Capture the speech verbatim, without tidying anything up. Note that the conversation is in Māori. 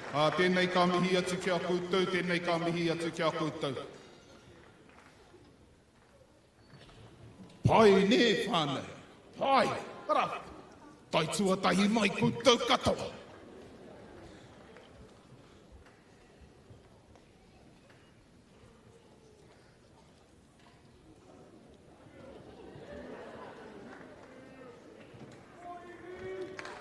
A tēnei ka mihi atu kia koutou, tēnei ka mihi atu kia koutou. Pai nē whānau, pai, ara, tai tuatahi mai koutou katoa.